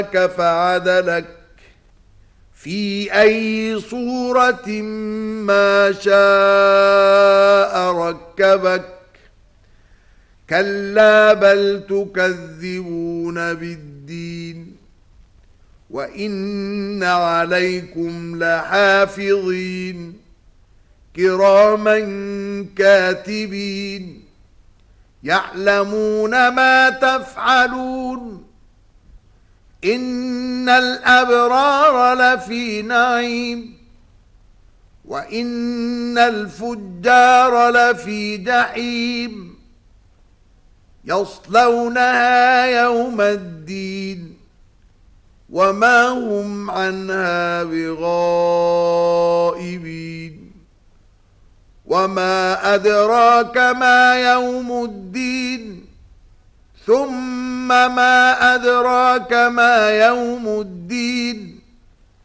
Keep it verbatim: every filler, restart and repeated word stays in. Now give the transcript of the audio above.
فعدلك في أي صورة ما شاء ركبك كلا بل تكذبون بالدين وإن عليكم لحافظين كراما كاتبين يعلمون ما تفعلون إن الأبرار لفي نعيم وإن الفجار لفي جحيم يصلونها يوم الدين وما هم عنها بغائبين وما أدراك ما يوم الدين ثم ما أدراك ما يوم الدين